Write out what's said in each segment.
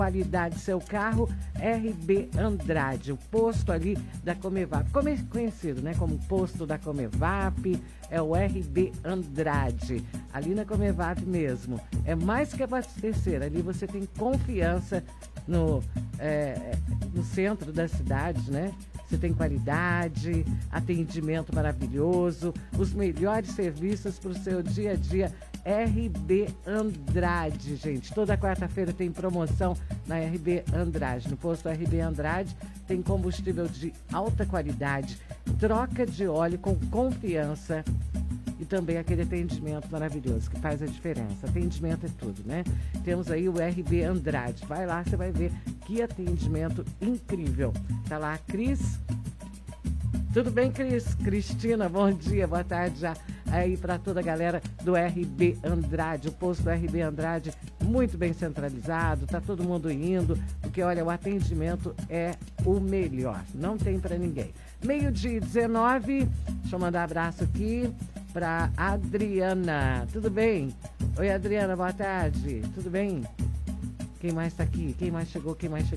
qualidade seu carro, RB Andrade, o posto ali da Comevap, conhecido, né, como posto da Comevap, é o RB Andrade, ali na Comevap mesmo. É mais que abastecer, ali você tem confiança no centro da cidade, né? Você tem qualidade, atendimento maravilhoso, os melhores serviços para o seu dia a dia. RB Andrade, gente. Toda quarta-feira tem promoção na RB Andrade. No posto RB Andrade tem combustível de alta qualidade, troca de óleo com confiança e também aquele atendimento maravilhoso que faz a diferença. Atendimento é tudo, né? Temos aí o RB Andrade. Vai lá, você vai ver que atendimento incrível. Tá lá a Cris. Tudo bem, Cris? Cristina, bom dia, boa tarde já aí para toda a galera do RB Andrade, o posto RB Andrade, muito bem centralizado, tá todo mundo indo, porque olha, o atendimento é o melhor, não tem para ninguém. 12:19, deixa eu mandar um abraço aqui para Adriana, tudo bem? Oi, Adriana, boa tarde, tudo bem? Quem mais tá aqui? Quem mais chegou?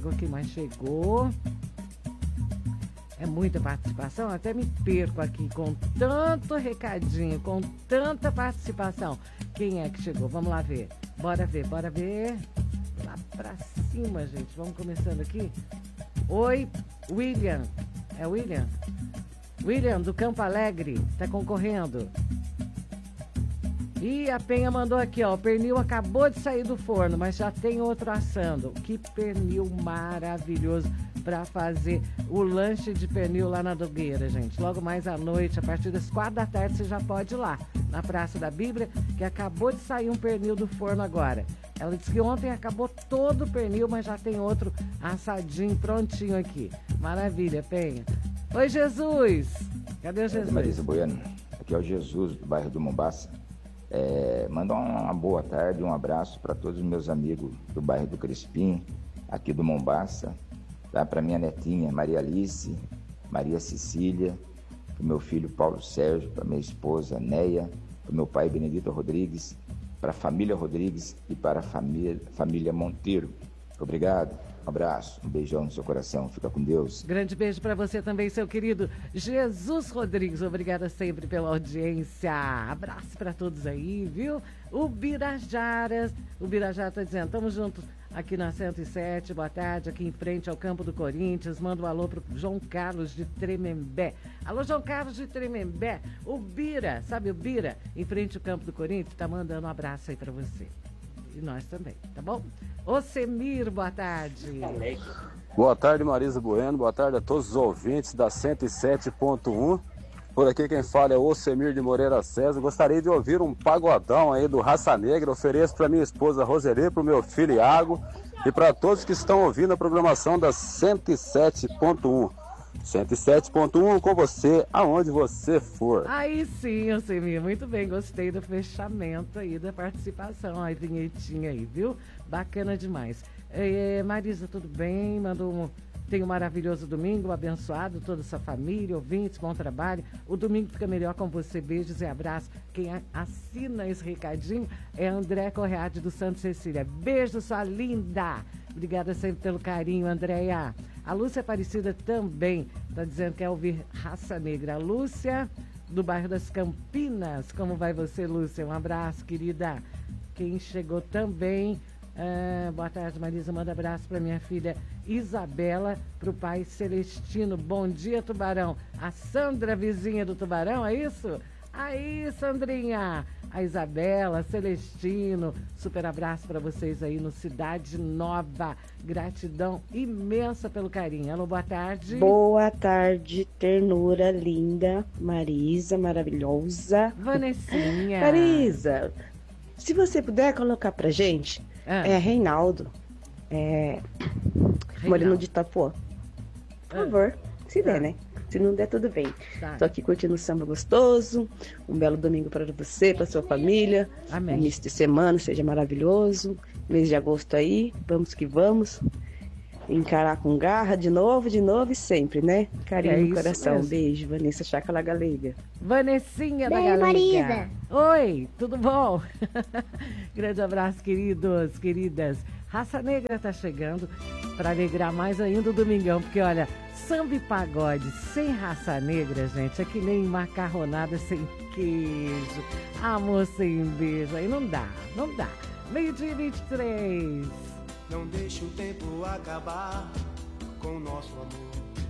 É muita participação, até me perco aqui com tanto recadinho, com tanta participação. Quem é que chegou? Vamos lá ver. Bora ver. Lá pra cima, gente. Vamos começando aqui. Oi, William. É William? William, do Campo Alegre. Tá concorrendo. E a Penha mandou aqui, ó. O pernil acabou de sair do forno, mas já tem outro assando. Que pernil maravilhoso para fazer o lanche de pernil lá na Dogueira, gente. Logo mais à noite, a partir das 4 da tarde, você já pode ir lá, na Praça da Bíblia, que acabou de sair um pernil do forno agora. Ela disse que ontem acabou todo o pernil, mas já tem outro assadinho, prontinho aqui. Maravilha, Penha. Oi, Jesus! Cadê o Jesus? Marisa Bueno, aqui é o Jesus, do bairro do Mombaça. Manda uma boa tarde, um abraço para todos os meus amigos do bairro do Crispim, aqui do Mombaça, tá? Para minha netinha Maria Alice, Maria Cecília, para o meu filho Paulo Sérgio, para minha esposa Neia, para o meu pai Benedito Rodrigues, para a família Rodrigues e para a família Monteiro. Obrigado, um abraço, um beijão no seu coração, fica com Deus. Grande beijo para você também, seu querido Jesus Rodrigues, obrigada sempre pela audiência, abraço para todos aí, viu? O Birajara tá dizendo, estamos juntos aqui na 107, boa tarde, aqui em frente ao campo do Corinthians, manda um alô pro João Carlos de Tremembé. Alô, João Carlos de Tremembé, o Bira, sabe o Bira, em frente ao campo do Corinthians, tá mandando um abraço aí para você. E nós também, tá bom? Ocemir, boa tarde. Boa tarde, Marisa Bueno, boa tarde a todos os ouvintes da 107.1. Por aqui quem fala é o Ocemir de Moreira César. Gostaria de ouvir um pagodão aí do Raça Negra. Ofereço para minha esposa Roserê, para o meu filho Iago e para todos que estão ouvindo a programação da 107.1. 107.1 com você, aonde você for. Aí sim, Ocemir, muito bem, gostei do fechamento aí, da participação, a vinhetinha aí, viu? Bacana demais. Marisa, tudo bem? Tenha um maravilhoso domingo, abençoado, toda a sua família, ouvintes, bom trabalho. O domingo fica melhor com você, beijos e abraços. Quem assina esse recadinho é André Correade do Santa Cecília. Beijo, sua linda! Obrigada sempre pelo carinho, Andréia. A Lúcia Aparecida também está dizendo que quer ouvir Raça Negra. A Lúcia, do bairro das Campinas. Como vai você, Lúcia? Um abraço, querida. Quem chegou também... boa tarde, Marisa. Manda abraço para minha filha Isabela, para o pai Celestino. Bom dia, Tubarão. A Sandra, vizinha do Tubarão, é isso? Aí, Sandrinha. A Isabela, Celestino. Super abraço para vocês aí no Cidade Nova. Gratidão imensa pelo carinho. Alô, boa tarde. Boa tarde, ternura linda. Marisa, maravilhosa. Vanessinha. Marisa, se você puder colocar pra gente... Reinaldo. Moreno de Itapuã. Por favor, se der, né? Se não der, tudo bem. Tô aqui curtindo um samba gostoso. Um belo domingo para você, para sua família. Amém. Início de semana seja maravilhoso. Mês de agosto aí. Vamos que vamos. Encarar com garra de novo e sempre, né? Carinho no coração. Mesmo. Beijo, Vanessa Chácara Galega. Vanessinha da Galega. Marisa. Oi, tudo bom? Grande abraço, queridos, queridas. Raça Negra tá chegando para alegrar mais ainda o domingão, porque olha, samba e pagode sem Raça Negra, gente, é que nem macarronada sem queijo, amor sem beijo, aí não dá, não dá. 12h23. Não deixe o tempo acabar com o nosso amor.